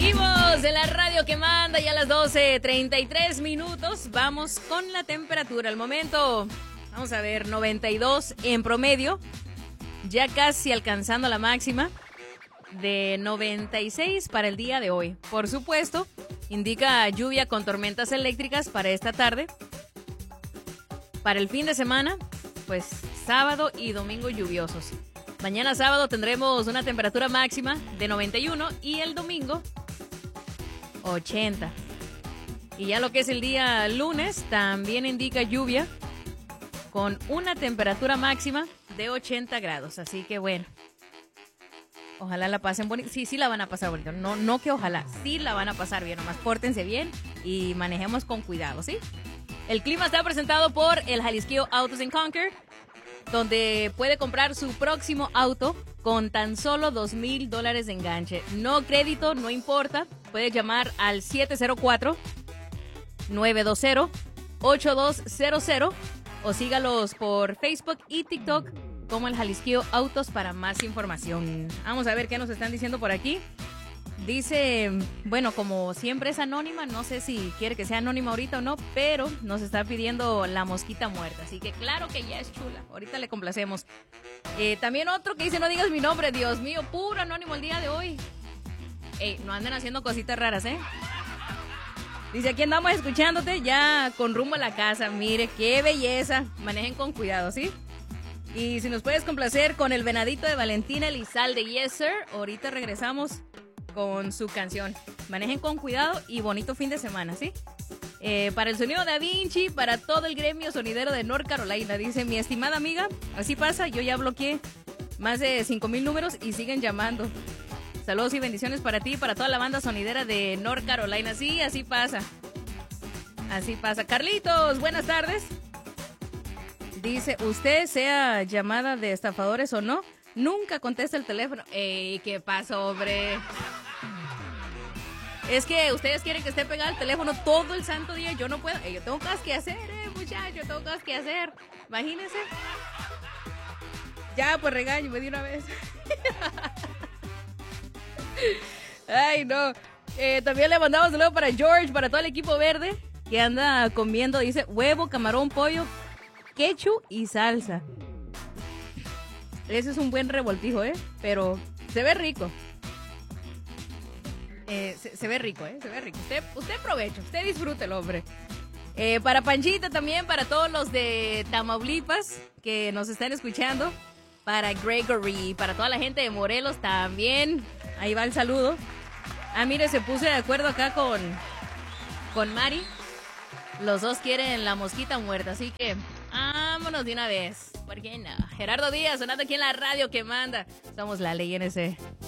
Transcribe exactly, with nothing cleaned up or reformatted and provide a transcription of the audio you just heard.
Seguimos en la radio que manda ya a las doce treinta y tres minutos. Vamos con la temperatura. Al momento, vamos a ver, noventa y dos en promedio. Ya casi alcanzando la máxima de noventa y seis para el día de hoy. Por supuesto, indica lluvia con tormentas eléctricas para esta tarde. Para el fin de semana, pues sábado y domingo lluviosos. Mañana sábado tendremos una temperatura máxima de noventa y uno y el domingo ochenta. Y ya lo que es el día lunes también indica lluvia con una temperatura máxima de ochenta grados. Así que bueno, ojalá la pasen bonito. Sí, sí la van a pasar bonito. No, no que ojalá, sí la van a pasar bien. Nomás pórtense bien y manejemos con cuidado, ¿sí? El clima está presentado por el Jalisquillo Autos and Conquer, donde puede comprar su próximo auto con tan solo dos mil dólares de enganche. No crédito, no importa. Puede llamar al siete cero cuatro, nueve dos cero, ocho dos cero cero o sígalos por Facebook y TikTok como el Jalisquillo Autos para más información. Vamos a ver qué nos están diciendo por aquí. Dice, bueno, como siempre es anónima, no sé si quiere que sea anónima ahorita o no, pero nos está pidiendo la mosquita muerta, así que claro que ya es chula, ahorita le complacemos. Eh, también otro que dice, no digas mi nombre, Dios mío, puro anónimo el día de hoy. Ey, no anden haciendo cositas raras, ¿eh? Dice, aquí andamos escuchándote ya con rumbo a la casa, mire, qué belleza, manejen con cuidado, ¿sí? Y si nos puedes complacer con el venadito de Valentina Elizalde, yes sir, ahorita regresamos con su canción. Manejen con cuidado y bonito fin de semana, ¿sí? Eh, para el sonido Da Vinci, para todo el gremio sonidero de North Carolina, dice mi estimada amiga, así pasa, yo ya bloqueé más de cinco mil números y siguen llamando. Saludos y bendiciones para ti y para toda la banda sonidera de North Carolina. Sí, así pasa. Así pasa. Carlitos, buenas tardes. Dice, usted sea llamada de estafadores o no, nunca contesta el teléfono. Ey, ¿qué pasa, hombre? Es que ustedes quieren que esté pegado al teléfono todo el santo día. Yo no puedo. Ey, yo tengo cosas que hacer, eh, muchachos. Yo tengo cosas que hacer. Imagínense. Ya, pues regáñame de una vez. Ay, no. Eh, también le mandamos saludos para George, para todo el equipo verde que anda comiendo. Dice huevo, camarón, pollo, ketchup y salsa. Ese es un buen revoltijo, ¿eh? Pero se ve rico. Eh, se, se ve rico, ¿eh? Se ve rico. Usted, usted aproveche, usted disfrútelo, hombre. Eh, para Panchita también, para todos los de Tamaulipas que nos están escuchando. Para Gregory, para toda la gente de Morelos también. Ahí va el saludo. Ah, mire, se puso de acuerdo acá con, con Mari. Los dos quieren la mosquita muerta, así que vámonos de una vez. ¿Por qué no? Gerardo Díaz, sonando aquí en la radio que manda. Somos la ley N S.